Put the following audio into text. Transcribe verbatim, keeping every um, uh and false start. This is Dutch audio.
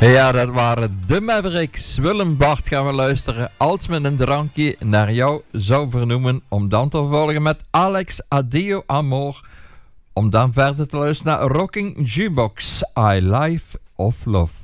Ja, dat waren de Mavericks. Willem Bart gaan we luisteren. Als men een drankje naar jou zou vernoemen. Om dan te vervolgen met Alex Adio Amor. Om dan verder te luisteren naar Rocking Jukebox. I Life of Love.